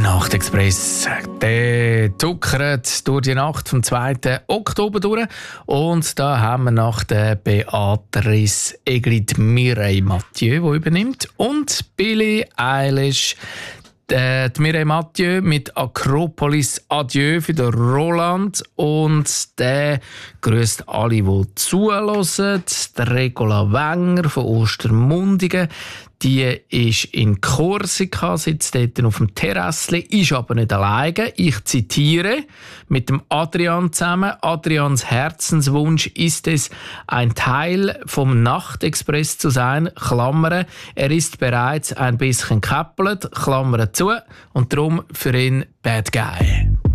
Nachtexpress, der zuckert durch die Nacht vom 2. Oktober durch. Und da haben wir nach der Beatrice Egli Mireille Mathieu, die übernimmt. Und Billie Eilish, die Mireille Mathieu mit Akropolis Adieu für den Roland. Und der grüßt alle, die zuhören. Die Regula Wenger von Ostermundigen. Die ist in Korsika, sitzt dort auf dem Terrassli, ist aber nicht alleine. Ich zitiere mit dem Adrian zusammen. Adrians Herzenswunsch ist es, ein Teil vom Nachtexpress zu sein. Klammern. Er ist bereits ein bisschen gekäppelt. Klammern zu. Und darum für ihn Bad Guy.